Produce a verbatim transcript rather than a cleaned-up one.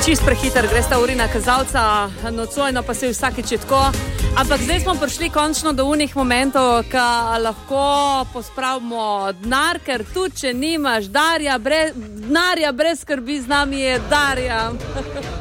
čist prehiter, greš ta urina kazalca, nocojno pa se vsakeč je tako. Ampak zdaj smo prišli končno do unih momentov, ko lahko pospravimo denar, ker tu, če nimaš Darja, brez, denarja brez skrbi, z nami je Darja.